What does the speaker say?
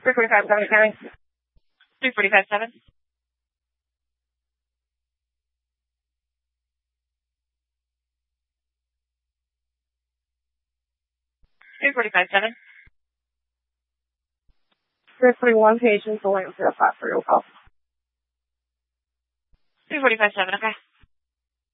345-7 County. 345-7. 345-7. 341 patients, Atlanta 05 for your call. 345-7, okay.